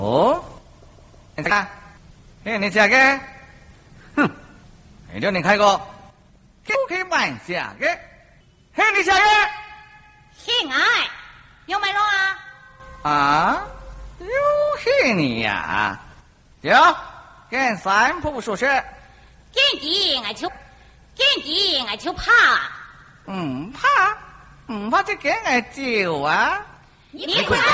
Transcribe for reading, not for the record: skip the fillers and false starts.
哦，你看，你这个，哼，你叫你开个，给我可以买下个，嘿，你下个， 亲爱，有没弄啊？ 啊，有嘿你呀，有，跟三铺说是， 见地俺就怕， 怕这跟俺酒啊。 你快